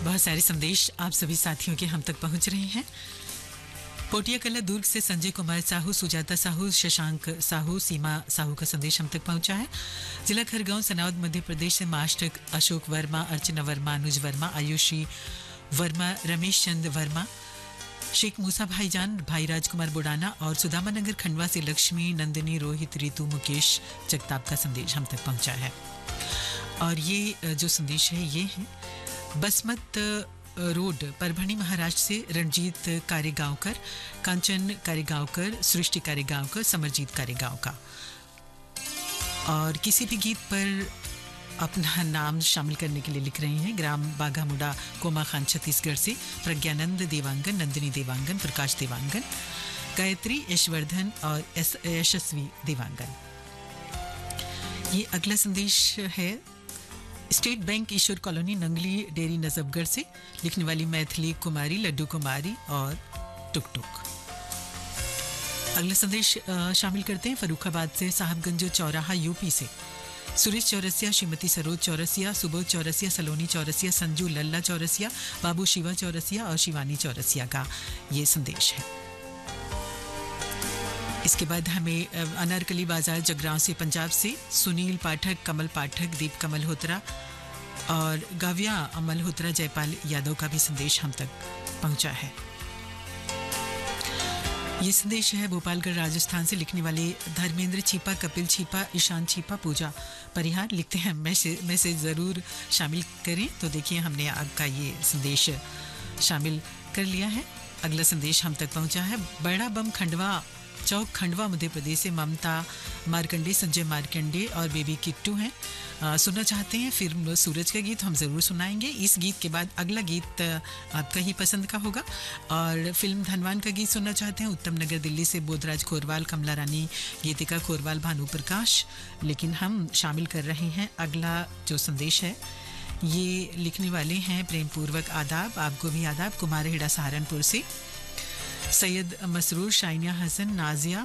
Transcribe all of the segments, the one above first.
बहुत सारे संदेश आप सभी साथियों के हम तक पहुंच रहे हैं। पोटिया कला दुर्ग से संजय कुमार साहू, सुजाता साहू, शशांक साहू, सीमा साहू का संदेश हम तक पहुंचा है। जिला खरगोन सनाउद मध्य प्रदेश से मास्टर अशोक वर्मा, अर्चना वर्मा, अनुज वर्मा, आयुषी वर्मा, रमेश चंद वर्मा, शेख मूसा भाईजान, भाई राजकुमार बुडाना और सुदामा नगर खंडवा से लक्ष्मी, नंदिनी, रोहित, रितु, मुकेश जगताप का संदेश हम तक पहुंचा है। और ये जो संदेश है ये है बसमत रोड परभणी महाराष्ट्र से रणजीत कारेगांवकर, कांचन कारेगांवकर, सृष्टि कारेगांवकर, समरजीत कारेगांव का। और किसी भी गीत पर अपना नाम शामिल करने के लिए लिख रहे हैं ग्राम बाघामुड़ा, कोमा खान, छत्तीसगढ़ से प्रज्ञानंद देवांगन, नंदिनी देवांगन, प्रकाश देवांगन, गायत्री, यशवर्धन और यशस्वी देवांगन। ये अगला संदेश है स्टेट बैंक ईश्वर कॉलोनी, नंगली डेरी, नजफगढ़ से लिखने वाली मैथिली कुमारी, लड्डू कुमारी और टुक टुक। अगला संदेश शामिल करते हैं फर्रुखाबाद से साहबगंज चौराहा यूपी से सुरेश चौरसिया, श्रीमती सरोज चौरसिया, सुबोध चौरसिया, सलोनी चौरसिया, संजू लल्ला चौरसिया, बाबू शिवा चौरसिया और शिवानी चौरसिया का ये संदेश है। इसके बाद हमें अनारकली बाजार जगरांव से पंजाब से सुनील पाठक, कमल पाठक, दीप कमल होत्रा और गाविया अमल होत्रा, जयपाल यादव का भी संदेश हम तक पहुंचा है। ये संदेश है भोपालगढ़ राजस्थान से लिखने वाले धर्मेंद्र छिपा, कपिल छिपा, ईशान छिपा, पूजा परिहार लिखते हैं मैसेज ज़रूर शामिल करें। तो देखिए हमने आपका ये संदेश शामिल कर लिया है। अगला संदेश हम तक पहुंचा है बड़ा बम खंडवा चौक, खंडवा मध्य प्रदेश से ममता मार्कंडे, संजय मार्कंडे और बेबी किट्टू हैं। सुनना चाहते हैं फिल्म सूरज का गीत, हम ज़रूर सुनाएंगे। इस गीत के बाद अगला गीत आपका ही पसंद का होगा। और फिल्म धनवान का गीत सुनना चाहते हैं उत्तम नगर दिल्ली से बोधराज खोरवाल, कमला रानी, गीतिका खोरवाल, भानु प्रकाश। लेकिन हम शामिल कर रहे हैं अगला जो संदेश है ये लिखने वाले हैं प्रेम पूर्वक आदाब, आपको भी आदाब, कुमार हेड़ा सहारनपुर से सैयद मसरूर, शाइनिया हसन, नाजिया।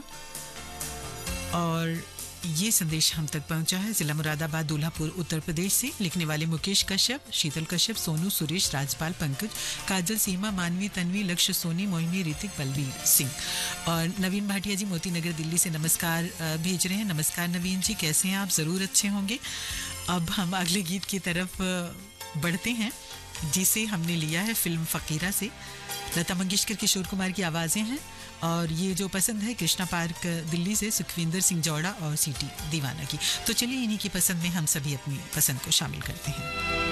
और ये संदेश हम तक पहुंचा है जिला मुरादाबाद, दूल्हापुर, उत्तर प्रदेश से लिखने वाले मुकेश कश्यप, शीतल कश्यप, सोनू, सुरेश, राजपाल, पंकज, काजल, सीमा, मानवी, तन्वी, लक्ष्य, सोनी, मोहिनी, ऋतिक, बलवीर सिंह। और नवीन भाटिया जी मोती नगर दिल्ली से नमस्कार भेज रहे हैं। नमस्कार नवीन जी, कैसे हैं आप? ज़रूर अच्छे होंगे। अब हम अगले गीत की तरफ बढ़ते हैं जिसे हमने लिया है फिल्म फकीरा से। लता मंगेशकर, किशोर कुमार की आवाज़ें हैं और ये जो पसंद है कृष्णा पार्क दिल्ली से सुखविंदर सिंह जौड़ा और सीटी दीवाना की। तो चलिए इन्हीं की पसंद में हम सभी अपनी पसंद को शामिल करते हैं।